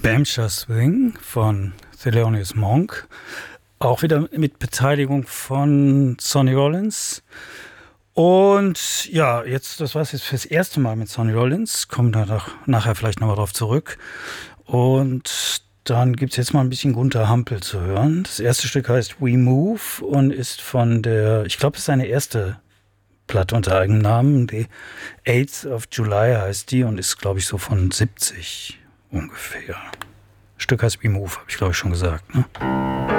Bamshire Swing von Thelonious Monk. Auch wieder mit Beteiligung von Sonny Rollins. Und ja, das war es jetzt fürs erste Mal mit Sonny Rollins. Kommen da nachher vielleicht nochmal drauf zurück. Und dann gibt es jetzt mal ein bisschen Gunter Hampel zu hören. Das erste Stück heißt We Move und ist von ich glaube, es ist seine erste Platte unter eigenem Namen. Die 8th of July heißt die und ist, glaube ich, so von 70 ungefähr. Stück heißt We Move, habe ich, glaube ich, schon gesagt, ne?